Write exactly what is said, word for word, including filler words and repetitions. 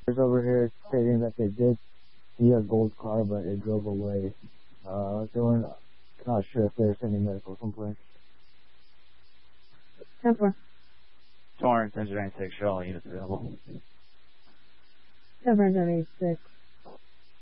There's over here stating that they did see a gold car, but it drove away. Uh, they were not sure if there's any medical complaints. ten four. Torrance, Engine ninety-six, show all units available. ten four, Engine ninety-six.